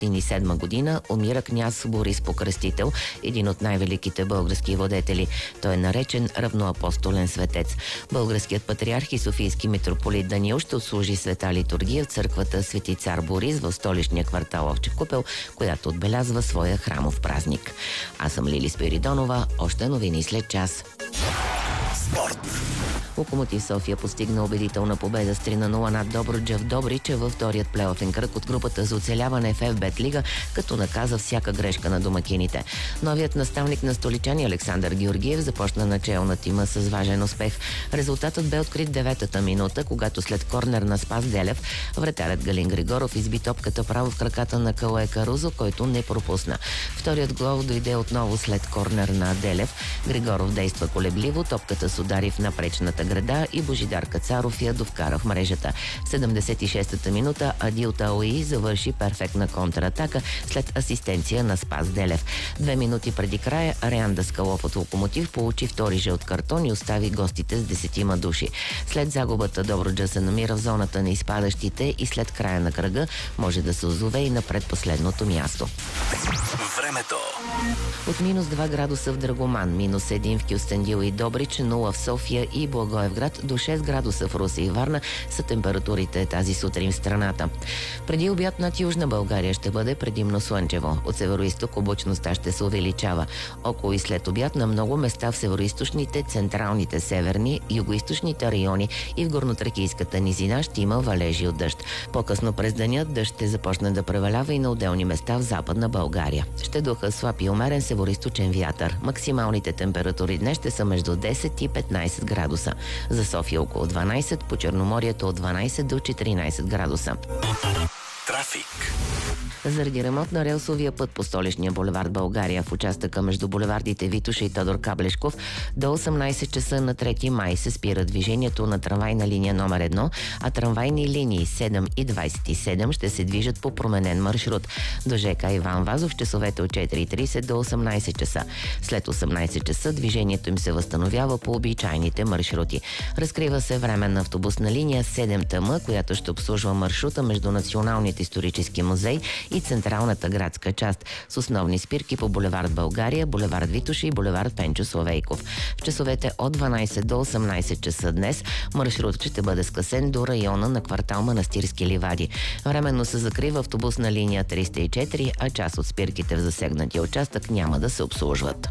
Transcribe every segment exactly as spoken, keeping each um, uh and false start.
и седма година умира княз Борис Покръстител, един от най-великите български владетели. Той е наречен равноапостолен светец. Българският патриарх и софийски митрополит Даниил ще отслужи света литургия в църквата Свети цар Борис в столичния квартал Овчев купел, която отбелязва своя храмов празник. Аз съм Лили Спиридонова. Още новини след час. Спорт. Локомотив София постигна убедителна победа с три на нула над Добруджа в Добрич във вторият плейофен кръг от групата за оцеляване в еф-бет лига, като наказа всяка грешка на домакините. Новият наставник на столичани Александър Георгиев започна начало на тима с важен успех. Резултатът бе открит в деветата минута, когато след корнер на Спас Делев, вратарят Галин Григоров изби топката право в краката на Калуе Карузо, който не пропусна. Вторият гол дойде отново след корнер на Делев. Григоров действа колебливо, топката с удари в напречната града и Божидар Кацаров я довкара в мрежата. В седемдесет и шестата минута Адил Тауи завърши перфектна контратака след асистенция на Спас Делев. Две минути преди края Ариан Даскалов от Локомотив получи втори жълт картон и остави гостите с десетима души. След загубата Добруджа се намира в зоната на изпадащите и след края на кръга може да се озове и на предпоследното място. Времето. От минус два градуса в Драгоман, минус един в Кюстендил и Добрич, нула в София и Благоевград, до шест градуса в Русе и Варна са температурите тази сутрин в страната. Преди обяд над Южна България ще бъде предимно слънчево. От североизток облачността ще се увеличава. Около и след обяд на много места в североизточните, централните, северни, югоизточните райони и в горнотракийската низина ще има валежи от дъжд. По-късно през деня дъжд ще започне да превалява и на отделни места в Западна България. Ще духа слаб и умерен североизточен вятър. Максималните температури днес ще са между десет и петнайсет градуса. За София около дванайсет, по Черноморието от дванайсет до четиринайсет градуса. Трафик. Заради ремонт на релсовия път по столичния булевард България в участъка между булевардите Витоша и Тодор Каблешков до осемнайсет часа на трети май се спира движението на трамвайна линия номер едно, а трамвайни линии седем и двайсет и седем ще се движат по променен маршрут. До ЖК Иван Вазов часовете от четири и трийсет до осемнайсет часа. След осемнайсет часа движението им се възстановява по обичайните маршрути. Разкрива се временна автобусна линия седем Т М, която ще обслужва маршрута между Националният исторически музей и централната градска част с основни спирки по булевард България, булевард Витоша и булевард Пенчо Славейков. В часовете от дванайсет до осемнайсет часа днес маршрутът ще бъде скъсен до района на квартал Манастирски ливади. Временно се закрива автобусна линия триста и четири, а част от спирките в засегнатия участък няма да се обслужват.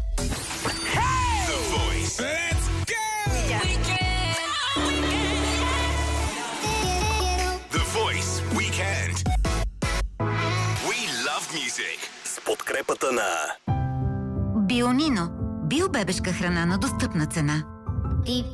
С подкрепата на Бионино. Биобебешка храна на достъпна цена.